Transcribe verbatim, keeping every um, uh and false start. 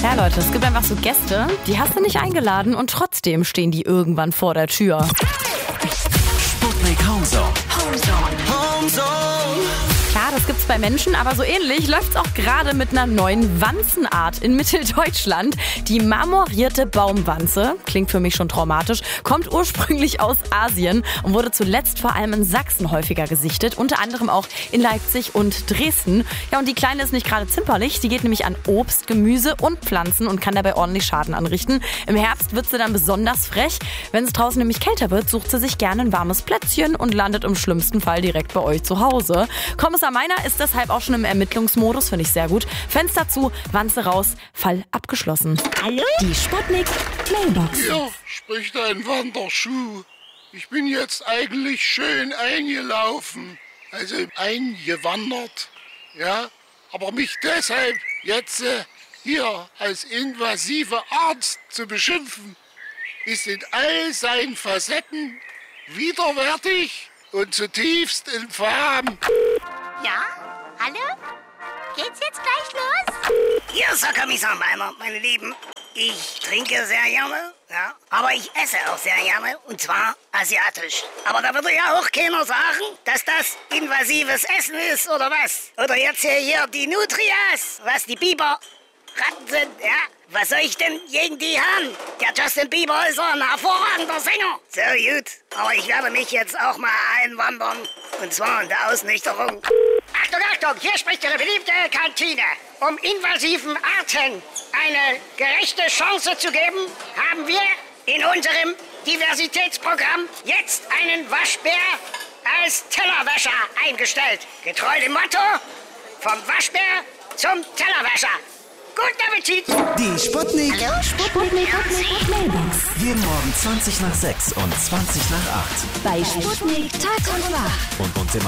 Ja, Leute, es gibt einfach so Gäste, die hast du nicht eingeladen und trotzdem stehen die irgendwann vor der Tür. Sputnik Homezone. Homezone. Homezone. Klar, das gibt's bei Menschen, aber so ähnlich läuft's auch gerade mit einer neuen Wanzenart in Mitteldeutschland. Die marmorierte Baumwanze, klingt für mich schon traumatisch, kommt ursprünglich aus Asien und wurde zuletzt vor allem in Sachsen häufiger gesichtet, unter anderem auch in Leipzig und Dresden. Ja, und die Kleine ist nicht gerade zimperlich, die geht nämlich an Obst, Gemüse und Pflanzen und kann dabei ordentlich Schaden anrichten. Im Herbst wird sie dann besonders frech. Wenn es draußen nämlich kälter wird, sucht sie sich gerne ein warmes Plätzchen und landet im schlimmsten Fall direkt bei euch zu Hause. Kommissar Meiner ist deshalb auch schon im Ermittlungsmodus, finde ich sehr gut. Fenster zu, Wanze raus, Fall abgeschlossen. Hallo? Die Sputnik Mailbox. Hier spricht ein Wanderschuh. Ich bin jetzt eigentlich schön eingelaufen, also eingewandert, ja, aber mich deshalb jetzt äh, hier als invasive Art zu beschimpfen, ist in all seinen Facetten widerwärtig und zutiefst infam. Ja? Hallo? Geht's jetzt gleich los? Hier ist der Kommissar Meiner, meine Lieben. Ich trinke sehr gerne, ja, aber ich esse auch sehr gerne, und zwar asiatisch. Aber da würde ja auch keiner sagen, dass das invasives Essen ist, oder was? Oder jetzt hier, hier die Nutrias, was die Biber Ratten sind, ja? Was soll ich denn gegen die haben? Der Justin Bieber ist doch ein hervorragender Sänger. So gut, aber ich werde mich jetzt auch mal einwandern, und zwar in der Ausnüchterung. Achtung, Achtung, hier spricht Ihre beliebte Kantine. Um invasiven Arten eine gerechte Chance zu geben, haben wir in unserem Diversitätsprogramm jetzt einen Waschbär als Tellerwäscher eingestellt. Getreu dem Motto, vom Waschbär zum Tellerwäscher. Guten Appetit! Die Sputnik. Hallo? Sputnik Mailbox. Jeden Morgen zwanzig nach sechs und zwanzig nach acht. Bei Sputnik Tag und Wach. Und uns im